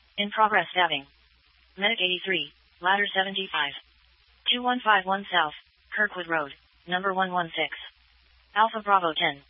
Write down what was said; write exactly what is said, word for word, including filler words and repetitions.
In progress stabbing. Medic eighty-three, ladder seventy-five. two one five one South, Kirkwood Road, number one one six. Alpha Bravo ten.